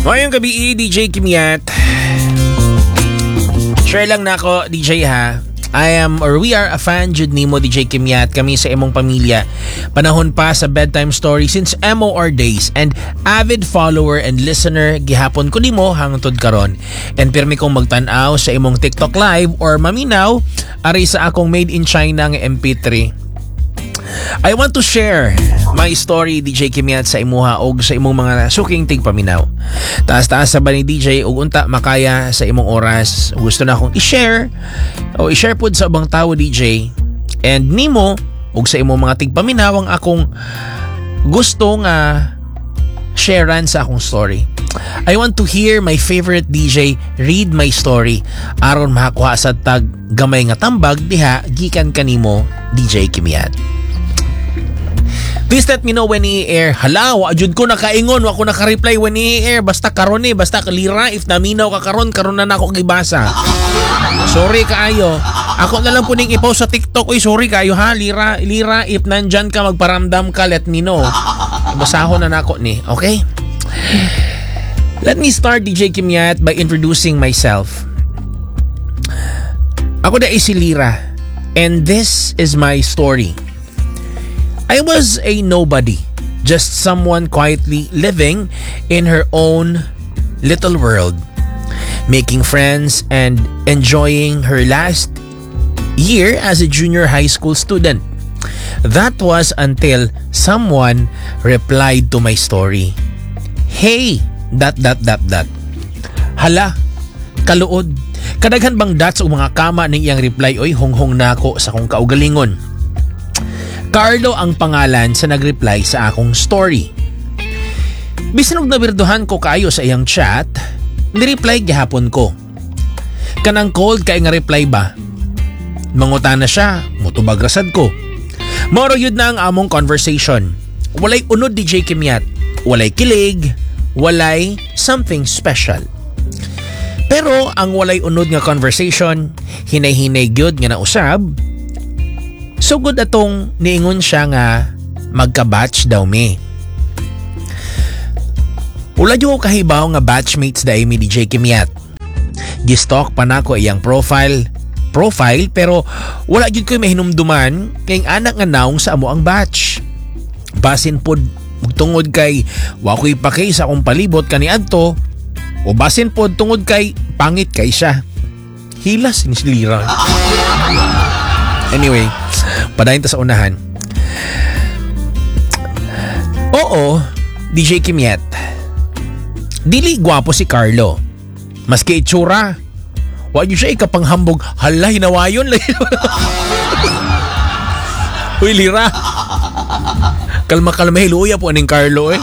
Ngayong gabi, DJ Kimyat. Share lang na ako, DJ ha. We are a fan jud nimo, DJ Kimyat. Kami sa imong pamilya. Panahon pa sa bedtime story since MOR days. And avid follower and listener, gihapon ko nimo hangtod karon. And pirmi kong magtanaw sa imong TikTok live or maminaw ari sa akong made in China nga MP3. I want to share my story, DJ Kimyat, sa imuha og sa imong mga suking tigpaminaw. Taas-taas sa ba ni DJ ug unta makaya sa imong oras. Gusto na akong i-share o i-share pod sa ubang tawo, DJ. And nimo ug sa imong mga tigpaminaw ang akong gusto nga sharean sa akong story. I want to hear my favorite DJ read my story aron makakuha sa tag gamay nga tambag diha gikan kanimo, DJ Kimyat. Please let me know when i-air. Hala, wajud ko nakaingon, wa ko naka-reply when i-air. Basta karon basta kalira. If naminaw ka karon na nako gibasa. Sorry kaayo. Ako na lang po ning ipost sa TikTok. Uy, sorry kaayo ha. Lira, if nandyan ka, magparamdam ka, let me know. Basahon na nako ni. Okay? Let me start, DJ Kimyat, by introducing myself. Ako da si Lira. And this is my story. I was a nobody, just someone quietly living in her own little world, making friends and enjoying her last year as a junior high school student. That was until someone replied to my story. Hey, ... Hala, kaluod. Kadaghan bang dots o mga kama ng iyang reply oy honghong nako sa kong kaugalingon. Carlo ang pangalan sa nagreply sa akong story. Bisan og nabirduhan ko kaayo sa iyang chat, nireply gihapon ko. Kanang cold kay nga reply ba? Mangutana siya, mutubag rasad ko. Moro yun na ang among conversation. Walay unod, DJ Kimyat. Walay kilig, walay something special. Pero ang walay unod nga conversation, hinay-hinay gyud nga nausab. So good atong niingon siya nga magka-batch daw mi. Wala yung kahibaw nga batchmates da mi, DJ Kimyat. Gistalk pa na ko iyang profile pero wala yun ko mahinumduman kay anak nga naong sa amo ang batch. Basin pod tungod kay wakoy pa kay sa akong palibot kaniadto o basin pod tungod kay pangit kay siya. Hilas ni Lira. Anyway, padayon ta sa unahan. Oo, DJ Kimyat. Dili gwapo si Carlo. Maski itsura. Wa yun siya ikapanghambog. Hala, hinawayon. Uy, Lira. Kalma-kalma, hiluya po aning Carlo eh.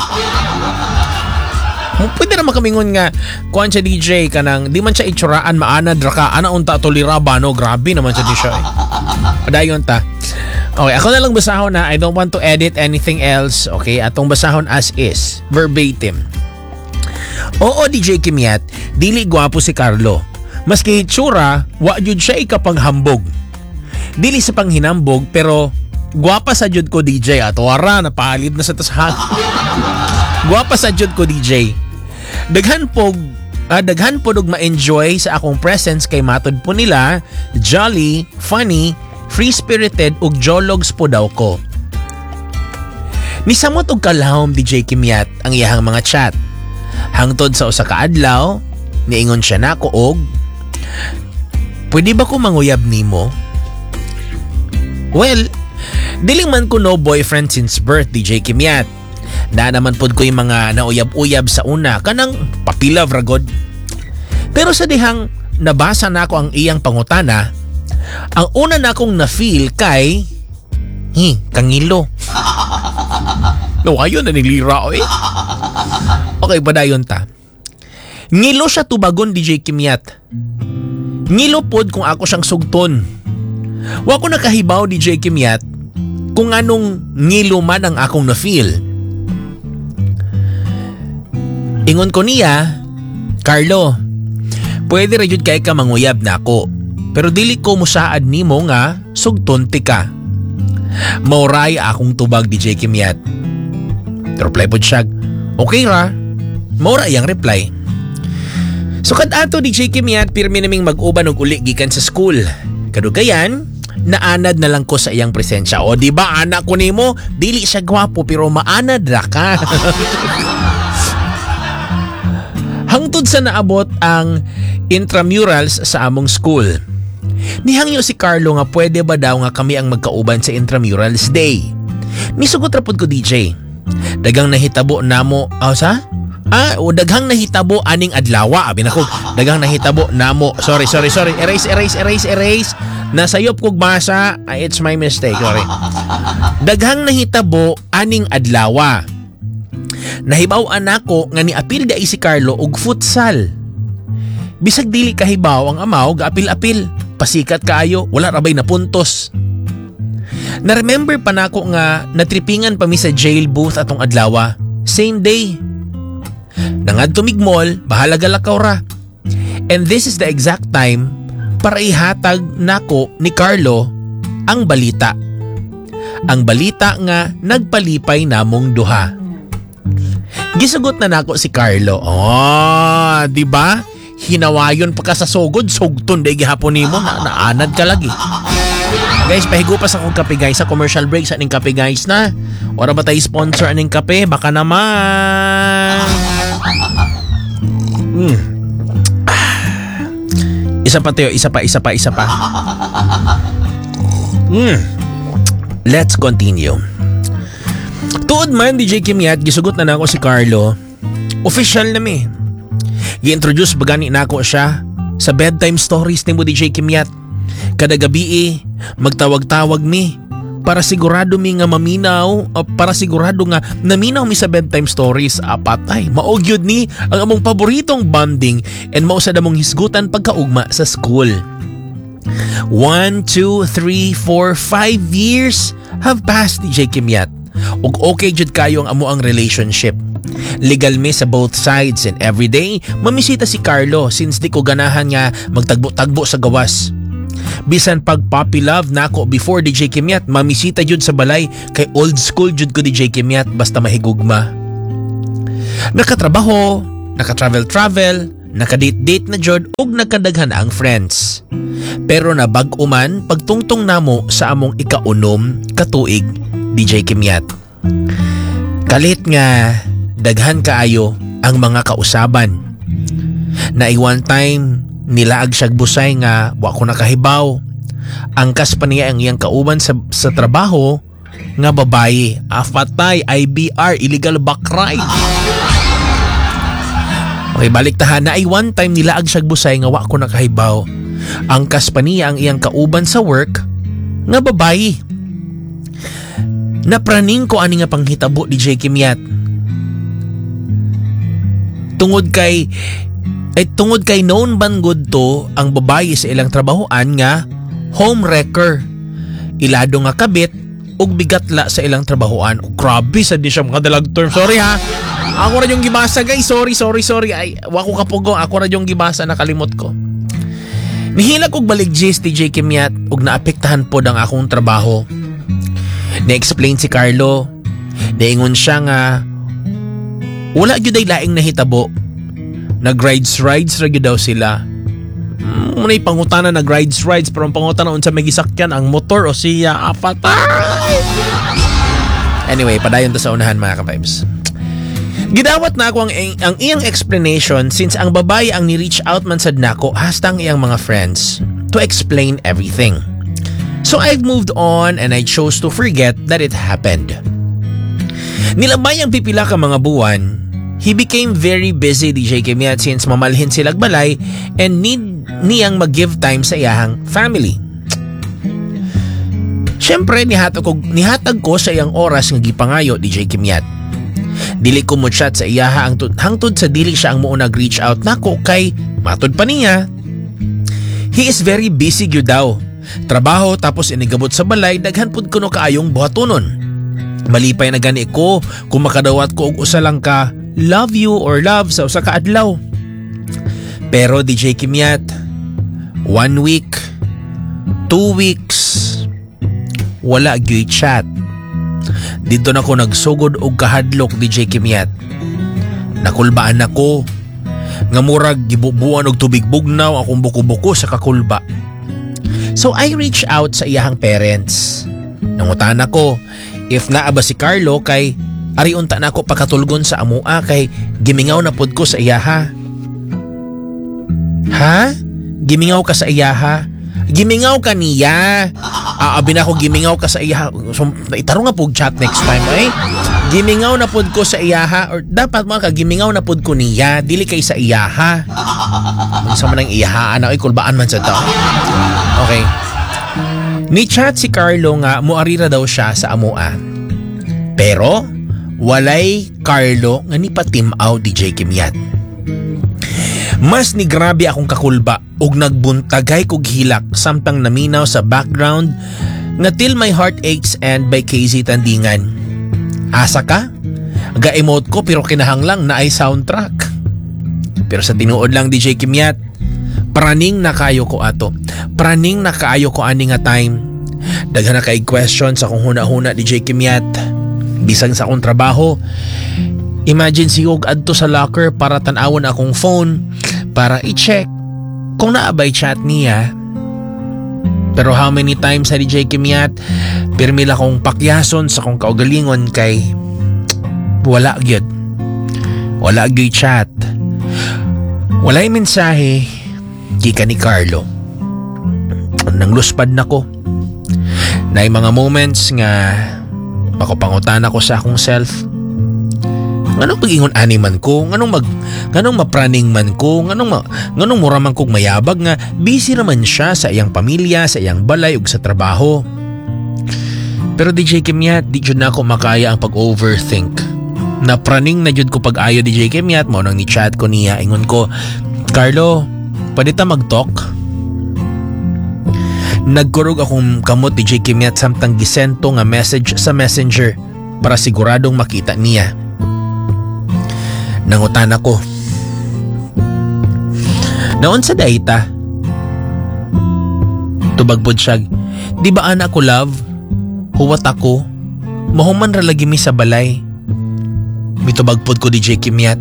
Pwede naman kamingon nga kuhan siya DJ kanang di man siya itsuraan maana draka ana unta to Lira bano. Grabe naman siya di siya eh. Padayon ta. Okay, ako na lang basahon na. I don't want to edit anything else. Okay, atong basahon as is. Verbatim. Oo, DJ Kimyat, dili gwapo si Carlo. Maski itsura, wa jud siya ikapanghambog. Dili sa panghinambog pero gwapa sa jud ko DJ. Atwara, napaalid na sa tasahan. Gwapa sa jud ko DJ. Daghan po og ma-enjoy sa akong presence kay matod po nila, jolly, funny, free-spirited ug jologs po daw ko. Nisamot og kalahom DJ Kimyat ang iyahang mga chat. Hangtod sa usa ka adlaw, niingon siya nako og, "Pwede ba ko manguyab nimo?" Well, dili man ko no boyfriend since birth, DJ Kimyat. Na naman pod ko yung mga nauyab-uyab sa una, kanang papila vragod. Pero sa dihang nabasa na ako ang iyang pangutana, ang una na akong na-feel kay kangilo. No, ayun na nilira eh. Okay, padayon ta. Ngilo siya tubagon, DJ Kimyat. Ngilo pod kung ako siyang sugton. Wa ko nakahibaw, DJ Kimyat, kung anong ngilo man ang akong na-feel. Ingon ko niya, "Carlo, pwede ra jud kay ka manguyab na ako. Pero dili ko musaad nimo nga sugton ti ka." Mauray akong tubag, DJ Kimyat. Reply pod siya, "Okay ra." Maura iyang reply. So kadto DJ Kimyat pirmi naming mag-uban og uli gikan sa school. Kadugayan, naanad na lang ko sa iyang presensya. O di ba anak ko nimo, dili siya gwapo pero maanad ra ka. Hangtod sa naabot ang intramurals sa among school. Nihangyo si Carlo nga pwede ba daw nga kami ang magkauban sa intramurals day. Nisugot ra pud ko DJ. Dagang nahitabo namo, daghang nahitabo aning adlawa. Abi nako, daghang nahitabo namo. Sorry. Erase. Nasayop kog basa. It's my mistake. Sorry. Daghang nahitabo aning adlawa. Nahibaw anako nga niapil dai si Carlo og futsal. Bisag dili kahibaw ang amaw gaapil-apil. Pasikat kaayo, wala rabay na puntos. Na-remember pa nako nga natripingan pa mi sa jail booth atong adlawa. Same day. Nangad tumigmol, bahala galakaw ra. And this is the exact time para ihatag nako ni Carlo ang balita. Ang balita nga nagpalipay namong duha. Gisugot na nako si Carlo. Oh, di ba? Hinawayon pa ka sa sugod, sugton day gihapon nimo, naanad ka lagi. Guys, pahigo pa sa kong kape guys, sa commercial break sa aning kape guys na. Wala ba tayo sponsor aning kape? Baka naman. Isa pa tayo, isa pa. Let's continue. Tuod man, DJ Kimyat, gisugot na nako si Carlo. Official na mi. Gi-introduce bagani nako siya sa bedtime stories ni mo DJ Kimyat. Kada gabi magtawag-tawag mi para sigurado mi nga maminaw, para sigurado nga naminaw mi sa bedtime stories. Patay, maog yun ni ang among paboritong bonding and mausad among hisgutan pagkaugma sa school. 1, 2, 3, 4, 5 years have passed DJ Kimyat. Ug okay jud kayo ang amo ang relationship. Legal me sa both sides and everyday mamisita si Carlo since di ko ganahan nga magtagbo-tagbo sa gawas. Bisan pag puppy love nako before DJ Kimyat, mamisita jud sa balay kay old school jud ko DJ Kimyat basta mahigugma. Nakatrabaho, nakatravel, nakadate-date na jud ug nagkadaghan ang friends. Pero nabag-uman pagtungtong namo sa among ikaunom katuig DJ Kimyat. Kalit nga daghan kaayo ang mga kausaban. Na one time nilaag siyag busay nga wa ko nakahibaw. Angkas pa niya ang iyang kauban sa trabaho nga babae. Patay, IBR, illegal back ride. Okay, balik tahan na ay one time nilaag siyag busay nga wa ko nakahibaw. Angkas pa niya ang iyang kauban sa work nga babae. Napraning ko ani nga panghitabo DJ Kimyat. Tungod kay known ban good to ang babae sa ilang trabahoan nga home wrecker. Ilado nga kabit ug bigatla sa ilang trabahoan. Grabe sad di siya mga dalag term. Sorry ha. Ako ra yung gibasa guys. Sorry. Ay, wa ko kapugo. Ako ra yung gibasa, nakalimot ko. Nihila kog balik DJ Kimyat ug naapektahan pod ang akong trabaho. Na-explain si Carlo. Naingon siya nga wala gyud ay laing nahitabo. Nag-rides ra gyud daw sila. Munay pangutana nag-rides pero ang pangutana unsa may gisakyan, ang motor o siya. Patay. Anyway, padayon ta sa unahan mga ka-vibes. Gidawat na ako ang iyang explanation since ang babae ang ni-reach out man sad nako hasta ang iyang mga friends to explain everything. So I've moved on and I chose to forget that it happened. Nilabay ang pipila ka mga buwan. He became very busy DJ Kimyat since mamalhin silag balay and need niyang mag-give time sa iyahang family. Siyempre, nihatag ko sa iyang oras nga gipangayo DJ Kimyat. Dili ko mo chat sa iyaha hangtod sa dili siya ang muo nag-reach out nako kay matod pa niya. He is very busy gyud daw. Trabaho tapos inigabot sa balay, daghan pud kuno kaayong buhatonon. Malipay na gani ko kung makadawat ko og usa lang ka love you or love sa usa ka adlaw. Pero DJ Kimyat, 1 week, 2 weeks, wala gyud chat. Dito na ko nagsugod og kahadlok DJ Kimyat. Nakulbaan ako. Nga murag gibubuan og tubig bugnaw akong buko-buko sa kakulba. So I reached out sa iyahang parents. Nangutan ako if naa ba si Carlo kay ari unta na ako pakatulgon sa amua kay gimingaw na pud ko sa iyaha. Ha? Gimingaw ka sa iyaha? Gimingaw ka niya. Abi na ako gimingaw ka sa iyaha. So, itaro nga pug chat next time eh. Gimingaw na pud ko sa iyaha or dapat mo ka gimingaw na pud ko niya dili kay sa iyaha. Unsa man ang iyahaan na kulbaan man sa to. Okay. Ni chat si Carlo nga moarira daw siya sa amua. Pero walay Carlo nga ni patimaw DJ Kimyat. Mas ni grabe akong kakulba ug nagbuntagay kog hilak samtang naminaw sa background nga Till My Heart Aches and by KZ Tandingan. Asa ka? Ga-emote ko pero kinahanglang na ay soundtrack. Pero sa tinuod lang DJ Kimyat, praning na kayo ko ato. Praning na kaayo ko ani nga time. Daghan na kay questions akong huna-huna DJ Kimyat. Bisag sa akong trabaho. Imagine sigog adto sa locker para tan-awon akong phone para i-check kung naabay chat niya. Pero how many times sa DJ Kimyat pirmila kong pakyason sa kong kaugalingon kay wala gyud. Wala gyud chat. Walay mensahe gikan ni Carlo. Nang luspad nako. Naay mga moments nga makupangutan ako sa akong self. Nganong pagingon animan ko, nganong mapraning man ko, nganong mura man kong mayabag nga busy naman siya sa iyang pamilya, sa iyang balay ug sa trabaho. Pero DJ Kimyat, di jud na ako makaya ang pag-overthink. Napraning na jud ko pag-ayo DJ Kimyat, mao nang ni-chat ko niya, ingon ko, Carlo, pwede ta mag-talk? Nagkurog akong kamot DJ Kimyat samtang gisento nga message sa messenger para siguradong makita niya. Nangutan ako. Naon sa dayta? Tubagbod siya. Di ba anak ko love? Huwat ako. Mahuman ra lagi mi sa balay. Mitubagpod ko DJ Kimyat.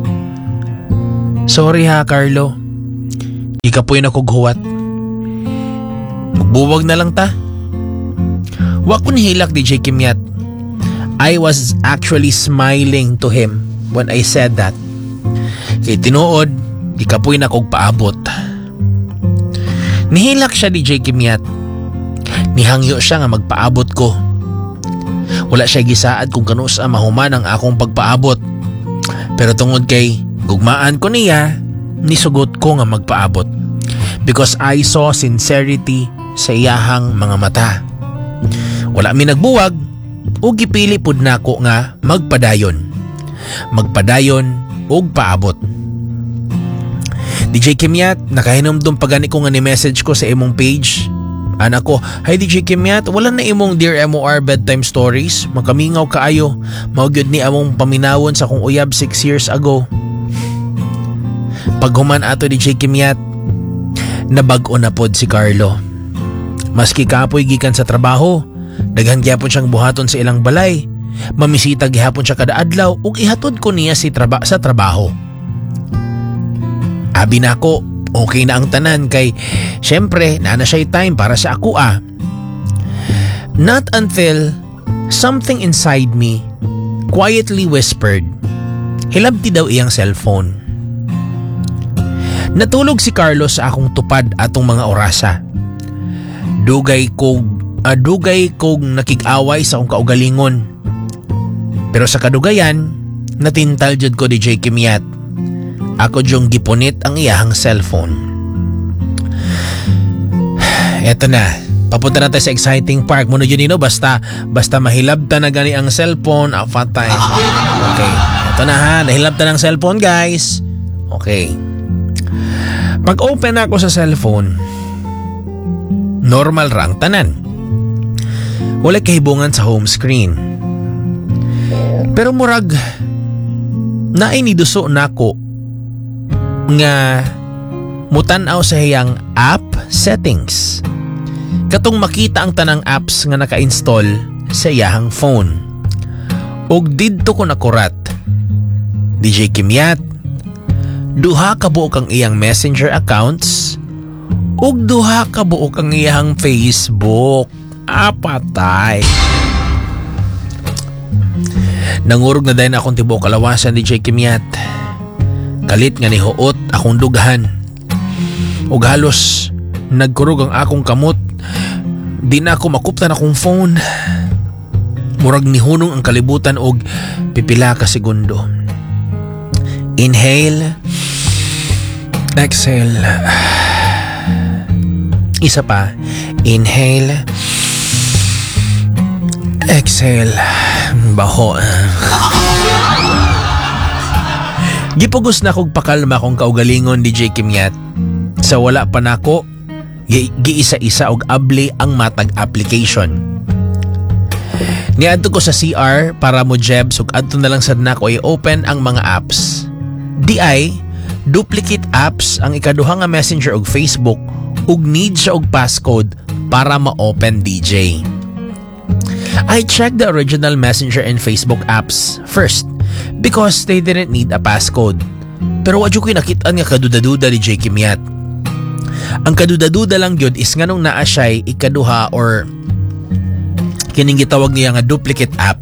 Sorry ha Carlo. Di ka po yun ako huwat. Magbuwag na lang ta. Wa ko nihilak DJ Kimyat. I was actually smiling to him when I said that. Kay tinuod, di ka po'y nakog paabot. Nihilak siya DJ Kimyat. Nihangyo siya nga magpaabot ko. Wala siya gisaad kung kano sa mahuman ang akong pagpaabot. Pero tungod kay gugmaan ko niya, nisugot ko nga magpaabot. Because I saw sincerity sa iyahang mga mata. Wala mi nagbuwag, o gipili pud nako nga magpadayon. Magpadayon og paabot. DJ Kimyat, nakahinumdum pagani ko nga ni message ko sa imong page. Anak ko, hi DJ Kimyat, wala na imong Dear MOR bedtime stories. Makamingaw kaayo. Maugyod ni among paminawon sa kong uyab 6 years ago. Paghuman ato DJ Kimyat, nabag-o na pod si Carlo. Maski kapoy gikan sa trabaho, daghan gyapon siyang buhaton sa ilang balay. Mamisita gihapon siya kada adlaw ug ihatod ko niya sa trabaho. Abi na ako, okay na ang tanan kay syempre naana siya time para sa ako ah. Not until something inside me quietly whispered, hilabti daw iyang cellphone. Natulog si Carlos sa akong tupad atong mga orasa. Dugay kog nakig-away sa akong kaugalingon. Pero sa kadugayan, natintal jud ko DJ Kimyat. Ako jung gipunit ang iyahang cellphone. Eto na, papunta na tayo sa exciting part. Muna yun basta mahilabta na gani ang cellphone, afatay. Okay, eto na ha, nahilabta ng cellphone guys. Okay. Pag open ako sa cellphone, normal ra ang tanan. Wala kahibungan sa home screen. Pero murag nainiduso nako nga mutan-aw sa hiyang app settings. Katong makita ang tanang apps nga naka-install sa iyahang phone. Og didto ko nakurat. DJ Kimyat, duha ka buok ang iyang messenger accounts ug duha ka buok ang iyang Facebook. Apatay. Nangurog na din akong tibuok kalawasan, DJ Kimyat. Kalit nga nihuot akong dughan. Ug halos nagkurog ang akong kamot. Di na ako makuptan akong phone. Murag nihunong ang kalibutan og pipila ka segundo. Inhale. Exhale. Isa pa. Inhale. Exhale. Baho. Gipugos na kog pakalma kong kaugalingon, DJ Kimyat. Sa wala pa nako, giisa-isa og abli ang matag application. Niadto ko sa CR para mo jebs ug adto na lang sad nako i-open ang mga apps. Di ay duplicate apps ang ikaduha nga Messenger og Facebook ug need siya og passcode para ma-open, DJ. I checked the original Messenger and Facebook apps first because they didn't need a passcode. Pero wadyo ko'y nakitaan nga kaduda-duda, DJ Kimyat. Ang kaduda-duda lang yun is nga nung naa siya'y ikaduha or kining gitawag niya nga duplicate app.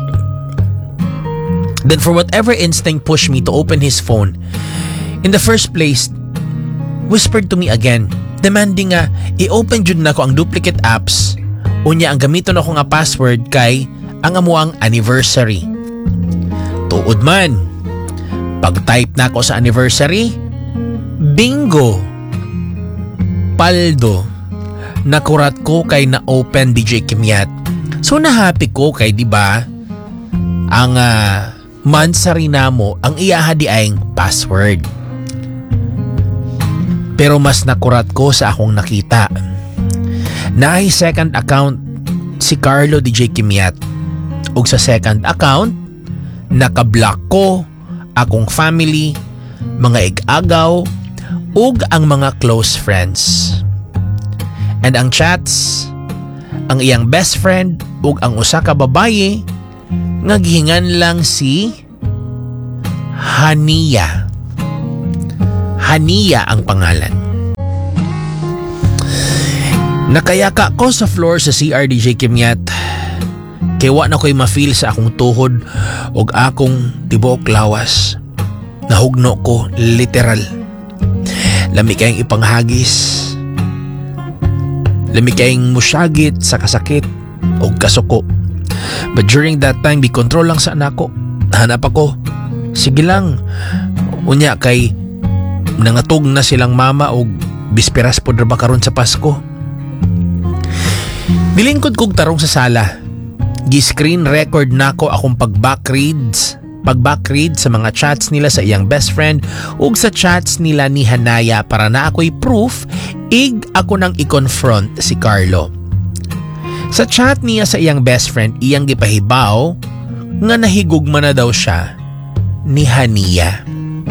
Then for whatever instinct pushed me to open his phone, in the first place, whispered to me again, demanding nga i-open jud na ko ang duplicate apps. Unya ang gamiton ako nga password kay ang amuang anniversary. Tuod man, pag-type na ako sa anniversary, bingo! Paldo, nakurat ko kay na-open, DJ Kimyat. So na-happy ko kay diba ang mansari na mo ang iyaha di ayong password. Pero mas nakurat ko sa akong nakita. Naay second account si Carlo, DJ Kimyat. Ug sa second account, nakablock ko akong family, mga ig-agaw, ug ang mga close friends. And ang chats, ang iyang best friend ug ang usa ka babaye nga gihingan lang si Hania. Hania ang pangalan. Nakayaka ko sa floor sa CR, DJ Kimyat. Kaya wa na ko'y ma-feel sa akong tuhod ug akong tibuok lawas. Nahugno ko, literal. Lami kayong ipanghagis. Lami kayong musyagit sa kasakit o kasuko. But during that time, bi-control lang sa anako. Hanap ako. Sige lang. Unya kay nangatog na silang mama o bisperas po draba karon sa Pasko. Nilingkod kong tarong sa sala. Gi-screen record nako akong pag-backread sa mga chats nila sa iyang best friend ug sa chats nila ni Hanaya para na ako'y proof ako nang i-confront si Carlo. Sa chat niya sa iyang best friend, iyang gipahibaw nga nahigugma na daw siya ni Hania.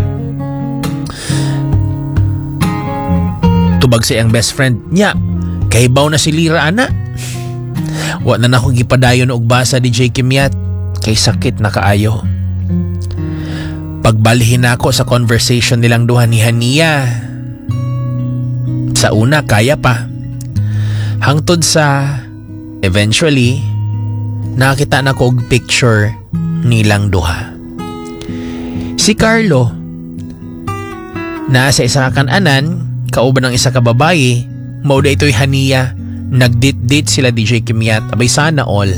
Tubag sa iyang best friend niya, kahibaw na si Lira ana. Wa na nako gipadayon og basa, DJ Kimyat, kay sakit na kaayo. Pagbalhin ako sa conversation nilang duha ni Hania. Sa una, kaya pa. Hangtod sa eventually, nakita na ko og picture nilang duha. Si Carlo, nasa isa ka kananan, kauban ng isa ka babae, mao da ito'y Hania. Nagdate-date sila, DJ Kimyat. Abay sana all.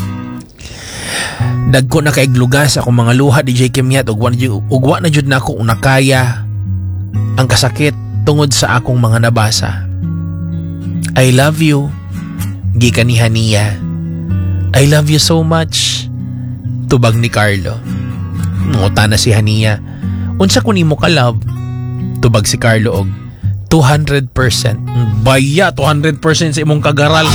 Dagko na kaiglugas akong mga luha, DJ Kimyat, ugwa na jud na ako unakaya ang kasakit tungod sa akong mga nabasa. I love you, gikan ni Hania. I love you so much, tubag ni Carlo. Nguta na si Hania, unsa ko nimo ka love? Tubag si Carlo og 200%. Baya, 200% sa imong kagaral.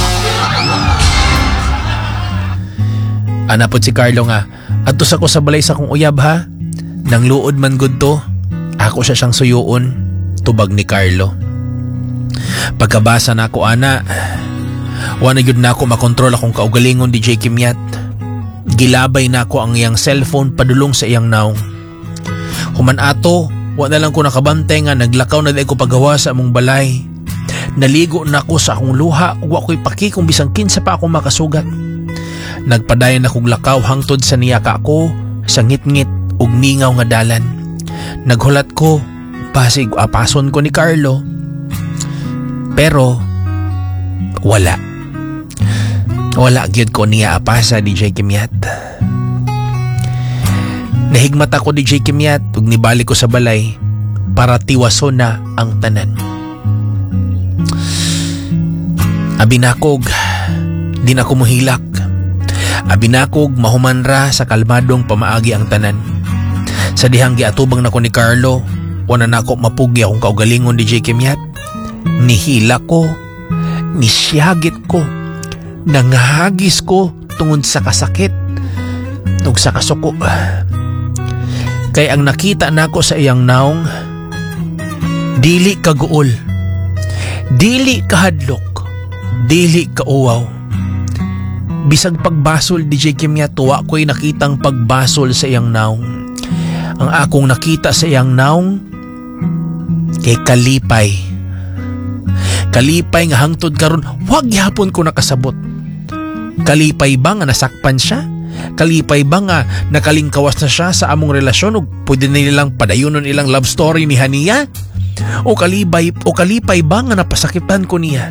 Anapod si Carlo nga, atos ako sa balay sa kong uyab ha. Nang luod man gud to, ako siya siyang suyuon, tubag ni Carlo. Pagkabasa na ako ana, wala yun na ako makontrol akong kaugalingon, DJ Kimyat. Gilabay na ako ang iyang cellphone padulong sa iyang naong. Human ato, wa na lang ko nakabantay nga naglakaw na day ko pagawa sa among balay. Naligo na ako sa akong luha ug wa ko'y paki kung bisang kinsa pa ako makasugat. Nagpadayon akong lakaw hangtod sa niyaka ako sa ngit-ngit ug mingaw nga dalan. Naghulat ko basig apason ko ni Carlo. Pero wala gyud ko niya apasa, DJ Kimyat. Nahigmat ako, DJ Kimyat, ug nibalik ko sa balay para tiwason na ang tanan. Abinakog, di na ko muhilak. Abinakog, mahumanra sa kalmadong pamaagi ang tanan. Sa dihang giatubang nako ni Carlo, wala na ako mapugi akong kaugalingon, DJ Kimyat. Nihilak ko, nisyagit ko, nangahagis ko tungod sa kasakit ug sa kasuko. Kay ang nakita nako sa iyang naong, dili kaguol, dili kahadlok, dili kauwaw. Bisag pagbasol, DJ Kimya, tuwa ko'y nakitang pagbasol sa iyang naong. Ang akong nakita sa iyang naong kay kalipay. Kalipay nga hangtod karon wag gyapon ko nakasabot. Kalipay ba nga nasakpan siya? Kalipay ba nga nakalingkawas na siya sa among relasyon ug pwede na nilang padayunon ilang love story ni Hania? O kalipay ba nga napasakitan ko niya?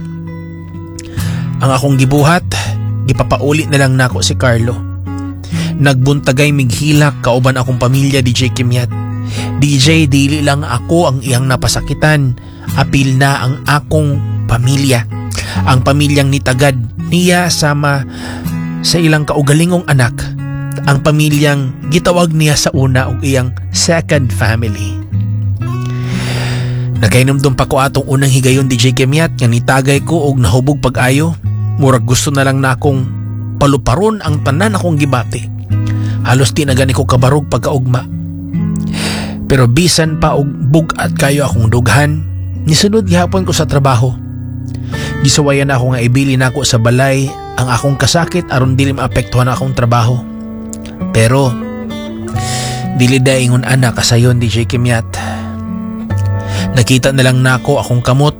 Ang akong gibuhat, gipapauli na lang nako si Carlo. Nagbuntagay mighilak kauban akong pamilya, DJ Kimyat. DJ, dili lang ako ang iyang napasakitan, apil na ang akong pamilya. Ang pamilyang nitagad niya sama sa ilang kaugalingong anak. Ang pamilyang gitawag niya sa una og iyang second family. Nagainomdom pa ko atong unang higayon, DJ Kimyat, nga nitagay ko og nahubog pag-ayo. Murag gusto na lang na akong paluparon ang tanan akong gibati. Halos di na gani ko kabarog pagkaugma. Pero bisan pa og bugat kayo akong dughan, nisunod gihapon ko sa trabaho. Gisuwayan ako nga ibili nako sa balay ang akong kasakit aron dili maapektuhan akong trabaho. Pero dili daingon ana kasayon, DJ Kimyat. Nakita na lang nako akong kamot